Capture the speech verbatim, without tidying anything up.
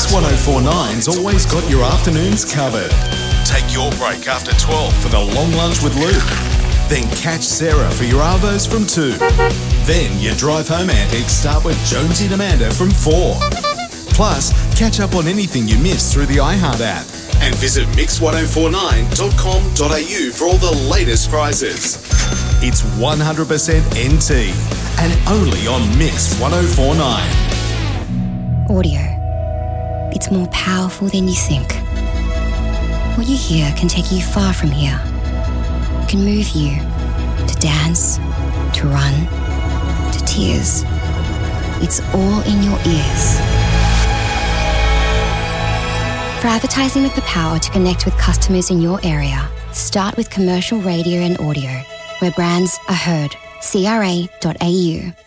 Mix one oh four nine's always got your afternoons covered. Take your break after twelve for the long lunch with Luke. Then catch Sarah for your arvos from two. Then your drive home antics start with Jonesy and Amanda from four. Plus, catch up on anything you missed through the iHeart app. And visit mix one oh four nine dot com dot a u for all the latest prizes. It's one hundred percent N T and only on Mix one oh four nine. Audio. It's more powerful than you think. What you hear can take you far from here. It can move you to dance, to run, to tears. It's all in your ears. For advertising with the power to connect with customers in your area, start with commercial radio and audio, where brands are heard. C R A dot A U.